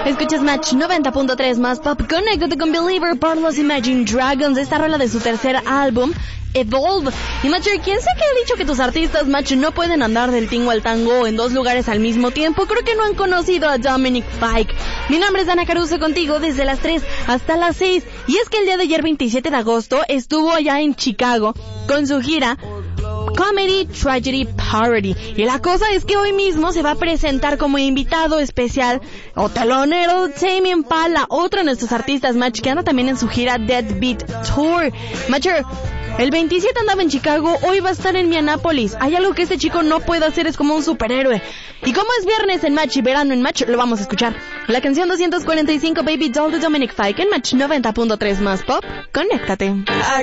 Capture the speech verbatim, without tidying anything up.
Escuchas Match noventa punto tres más pop. Conéctate con Believer por los Imagine Dragons. Esta rola de su tercer álbum, Evolve. Y Matcher, ¿quién sé que ha dicho que tus artistas, Match, no pueden andar del tingo al tango en dos lugares al mismo tiempo? Creo que no han conocido a Dominic Fike. Mi nombre es Dana Caruso, contigo desde las tres hasta las seis. Y es que el día de ayer, veintisiete de agosto, estuvo allá en Chicago con su gira Comedy, Tragedy, Parody. Y la cosa es que hoy mismo se va a presentar como invitado especial o telonero Tame Impala, otro de nuestros artistas, Match, que anda también en su gira Deadbeat Tour. Matcher, el veintisiete andaba en Chicago, hoy va a estar en Minneapolis. Hay algo que este chico no puede hacer, es como un superhéroe. Y como es viernes en Match y verano en Match, lo vamos a escuchar. La canción doscientos cuarenta y cinco, Baby Doll, de Dominic Fike, en Match noventa punto tres más pop. Conéctate.